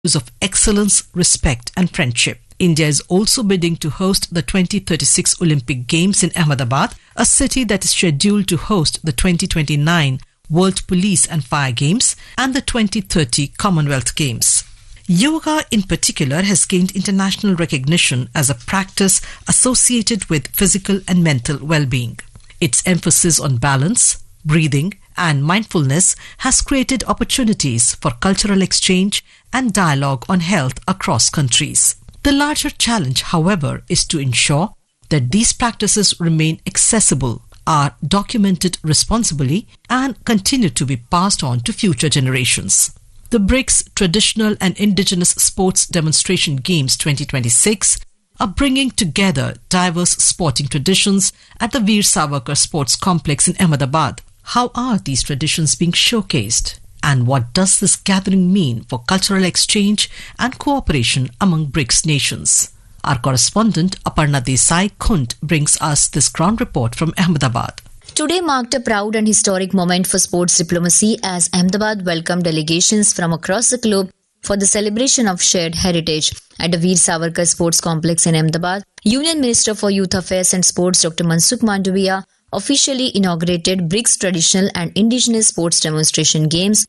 of excellence, respect and friendship. India is also bidding to host the 2036 Olympic Games in Ahmedabad, a city that is scheduled to host the 2029 World Police and Fire Games and the 2030 Commonwealth Games. Yoga in particular has gained international recognition as a practice associated with physical and mental well-being. Its emphasis on balance, breathing and mindfulness has created opportunities for cultural exchange and dialogue on health across countries. The larger challenge, however, is to ensure that these practices remain accessible, are documented responsibly, and continue to be passed on to future generations. The BRICS Traditional and Indigenous Sports Demonstration Games 2026 are bringing together diverse sporting traditions at the Veer Savarkar Sports Complex in Ahmedabad. How are these traditions being showcased? And what does this gathering mean for cultural exchange and cooperation among BRICS nations? Our correspondent Aparna Desai Khund brings us this ground report from Ahmedabad. Today marked a proud and historic moment for sports diplomacy as Ahmedabad welcomed delegations from across the globe for the celebration of shared heritage. At the Veer Savarkar Sports Complex in Ahmedabad, Union Minister for Youth Affairs and Sports Dr. Mansukh Mandaviya officially inaugurated BRICS Traditional and Indigenous Sports Demonstration Games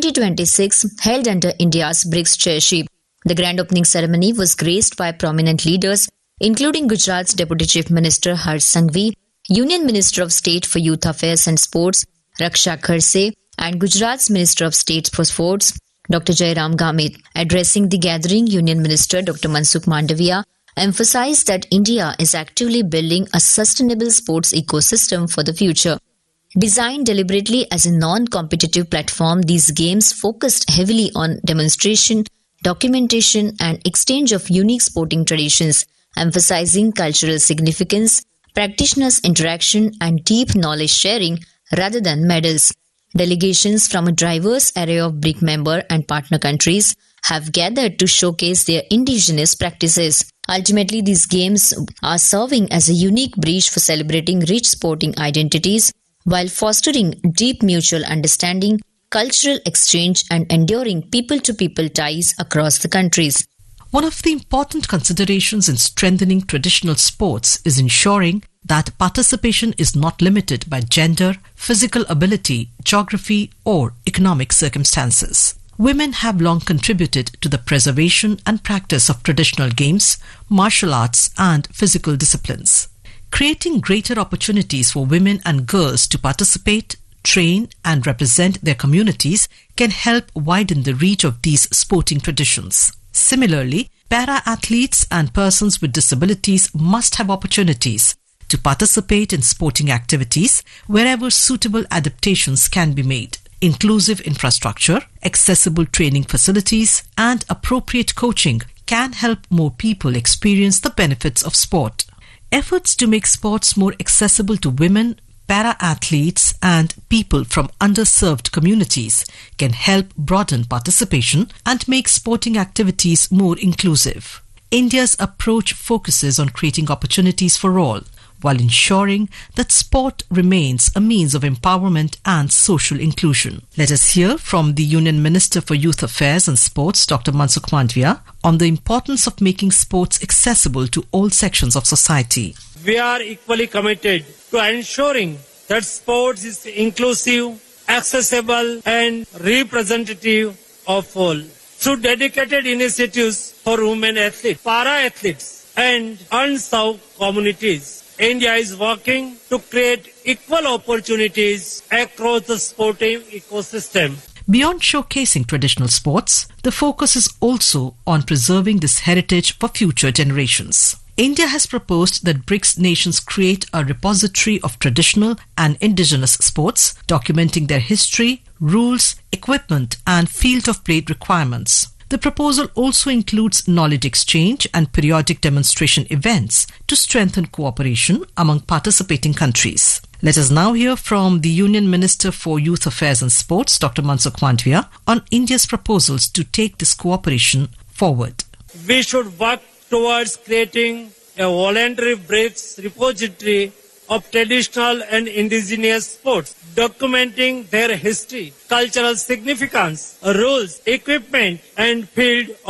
2026 held under India's BRICS chairship. The grand opening ceremony was graced by prominent leaders including Gujarat's Deputy Chief Minister Harsh Sanghvi, Union Minister of State for Youth Affairs and Sports Raksha Kharse and Gujarat's Minister of State for Sports Dr. Jairam Gamit. Addressing the gathering, Union Minister Dr. Mansukh Mandaviya emphasized that India is actively building a sustainable sports ecosystem for the future. Designed deliberately as a non-competitive platform, these games focused heavily on demonstration, documentation and exchange of unique sporting traditions, emphasizing cultural significance, practitioners' interaction and deep knowledge sharing rather than medals. Delegations from a diverse array of BRIC member and partner countries have gathered to showcase their indigenous practices. Ultimately, these games are serving as a unique bridge for celebrating rich sporting identities while fostering deep mutual understanding, cultural exchange and enduring people-to-people ties across the countries. One of the important considerations in strengthening traditional sports is ensuring that participation is not limited by gender, physical ability, geography or economic circumstances. Women have long contributed to the preservation and practice of traditional games, martial arts and physical disciplines. Creating greater opportunities for women and girls to participate, train and represent their communities can help widen the reach of these sporting traditions. Similarly, para-athletes and persons with disabilities must have opportunities to participate in sporting activities wherever suitable adaptations can be made. Inclusive infrastructure, accessible training facilities, and appropriate coaching can help more people experience the benefits of sport. Efforts to make sports more accessible to women, para-athletes, and people from underserved communities can help broaden participation and make sporting activities more inclusive. India's approach focuses on creating opportunities for all, while ensuring that sport remains a means of empowerment and social inclusion. Let us hear from the Union Minister for Youth Affairs and Sports, Dr. Mansukh Mandaviya, on the importance of making sports accessible to all sections of society. We are equally committed to ensuring that sports is inclusive, accessible and representative of all. Through dedicated initiatives for women athletes, para-athletes and unserved communities, India is working to create equal opportunities across the sporting ecosystem. Beyond showcasing traditional sports, the focus is also on preserving this heritage for future generations. India has proposed that BRICS nations create a repository of traditional and indigenous sports, documenting their history, rules, equipment, and field of play requirements. The proposal also includes knowledge exchange and periodic demonstration events to strengthen cooperation among participating countries. Let us now hear from the Union Minister for Youth Affairs and Sports, Dr. Mansukh Mandaviya, on India's proposals to take this cooperation forward. We should work towards creating a voluntary BRICS repository of traditional and indigenous sports, documenting their history, cultural significance, rules, equipment and field